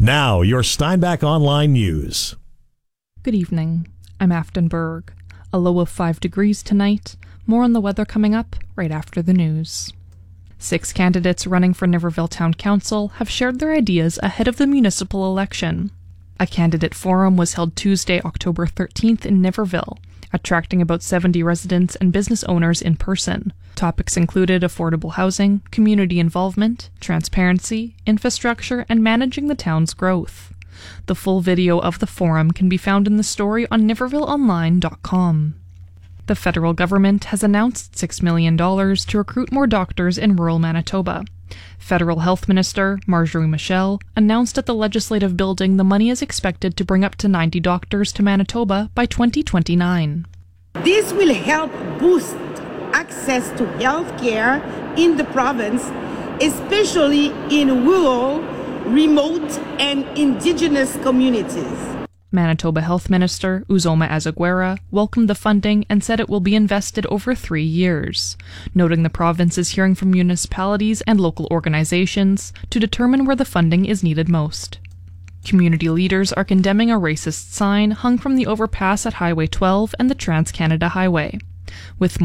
Now, your Steinbach Online News. Good evening. I'm Afton Berg. A low of 5 degrees tonight. More on the weather coming up right after the news. 6 candidates running for Niverville Town Council have shared their ideas ahead of the municipal election. A candidate forum was held Tuesday, October 13th in Niverville, attracting about 70 residents and business owners in person. Topics included affordable housing, community involvement, transparency, infrastructure, and managing the town's growth. The full video of the forum can be found in the story on nivervilleonline.com. The federal government has announced $6 million to recruit more doctors in rural Manitoba. Federal Health Minister Marjorie Michel announced at the Legislative Building the money is expected to bring up to 90 doctors to Manitoba by 2029. This will help boost access to health care in the province, especially in rural, remote, and indigenous communities. Manitoba Health Minister Uzoma Azaguera welcomed the funding and said it will be invested over 3 years, noting the province is hearing from municipalities and local organizations to determine where the funding is needed most. Community leaders are condemning a racist sign hung from the overpass at Highway 12 and the Trans-Canada Highway. With